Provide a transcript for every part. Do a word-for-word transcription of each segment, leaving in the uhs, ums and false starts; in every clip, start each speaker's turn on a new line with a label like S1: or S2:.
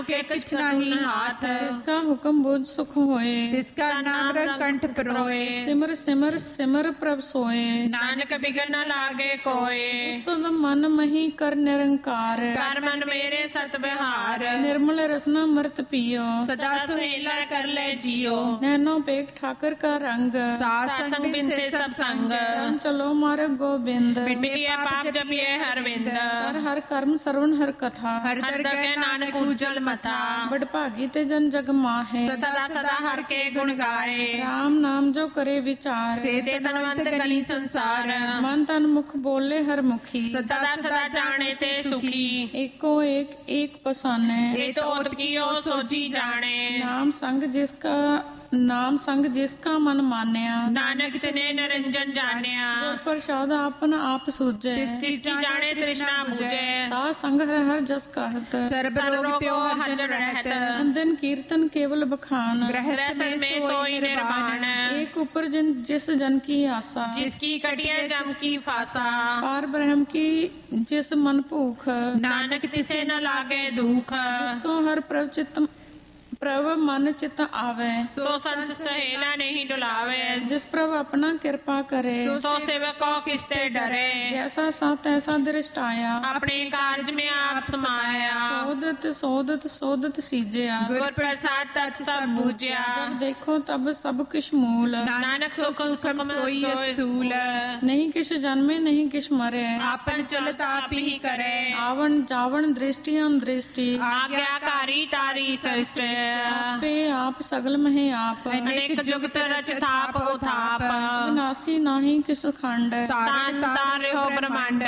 S1: के कुछ नहीं हाथ।
S2: जिसका हुक्म बुझ सुख होए,
S1: जिसका नाम रंग कंठ परोए।
S2: सिमर सिमर सिमर प्रभ सोए,
S1: नानक बिगड़ न लागे कोय।
S2: उस्तुत मन मही कर निरंकार,
S1: कर मन मेरे सत विहार।
S2: निर्मल रसना मृत पियो,
S1: सदा सुहेला कर ले जियो।
S2: नैनो पेख ठाकर का रंग,
S1: सास संग बिन से सब संग।
S2: चरण चलो मार्ग गोबिंद,
S1: मिटिया पाप जपिए हर विंद।
S2: हर हर कर्म श्रवण हर कथा,
S1: हर दर गए नानक उज्जवल मथा।
S2: बड़ भागी ते जन जग माहे,
S1: सदा सदा हर के गुण गाए।
S2: राम नाम जो करे विचार,
S1: से धनवंत गली संसार।
S2: मन तन मुख बोले हर मुखी,
S1: सदा सदा जाने ते सुखी।
S2: एको एक एक पसाने,
S1: ये तो ओत कियो सोची जाने।
S2: नाम संग जिसका नाम संग जिसका मन मान्या,
S1: नानक तिने निरंजन जानिया।
S2: गुर प्रसाद आपन आप सूझे,
S1: तिसकी जाने तृष्णा बुझे।
S2: साध संग हर हर जस कहत,
S1: सर्ब रोग त्यो हर जन रहत।
S2: अंदन कीर्तन केवल बखान,
S1: गृहस्थ में सोई निर्वाण।
S2: एक ऊपर जिन जिस जन की आशा,
S1: जिसकी कटिए जम की फासा।
S2: पार ब्रह्म की जिस मन भूख,
S1: नानक तिसे न लागे दुख।
S2: जिसको हर प्रभ चित्त प्रभ मन चित आवे,
S1: सो संत सहेला नहीं डुलावे।
S2: जिस प्रभ अपना कृपा करे,
S1: सो सेवक को किसते डरे।
S2: जैसा सा तैसा दृष्ट आया,
S1: अपने कार्य में आप समाया।
S2: सोदत सोदत सोदत सीजया,
S1: गुर प्रसाद तत् सब बूझया।
S2: जब देखो तब सब किश मूल,
S1: नानक सुख सुखम सोई स्थूल।
S2: नहीं किश जन्मे नहीं किश मरे,
S1: आपन चलत आप ही करे।
S2: आवन जावन दृष्टि अन दृष्टि,
S1: आज्ञाकारी तारी सृष्टि।
S2: आपे आप सगल महे आप,
S1: अनेक जुगत रच थाप उथाप।
S2: विनाशी नाही किस खंड,
S1: तारन तारे हो ब्रह्मांड।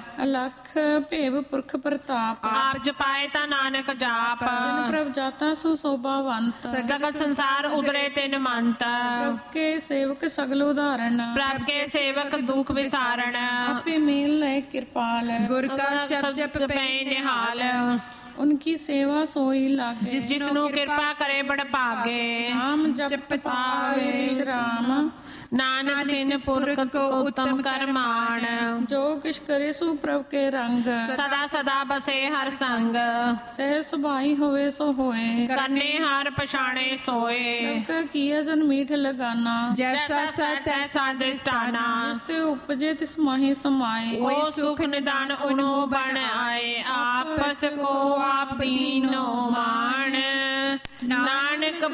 S2: अलख भेव पुरख प्रताप,
S1: आप जपाए ता नानक जाप।
S2: जन प्रभ जाता सु शोभावंत,
S1: सगल संसार उदरे तिन मंत।
S2: प्रभ के सेवक सगल उदाहरण,
S1: प्रभ के सेवक दुख विसारण।
S2: आपे मेल ले कृपाल,
S1: गुर का शब्द जप पे निहाल।
S2: उनकी सेवा सोई लागे,
S1: जिसनु कृपा करे बड़ भागे।
S2: नाम जप पावे विश्राम,
S1: नानक तिन पुरख को उत्तम कर मान।
S2: जो किश करे सु प्रभ के रंग,
S1: सदा सदा बसे हर संग।
S2: सह सुभाई होवे सो होए,
S1: करने हार पछाणे सोए।
S2: प्रभ का किया जन मीठ लगाना,
S1: जैसा सत तैसा दृष्टाना।
S2: जिसते उपजे तिस माही समाए,
S1: ओ सुख निदान उन्हों बन आए। आपस को आप दीनो मान। नानक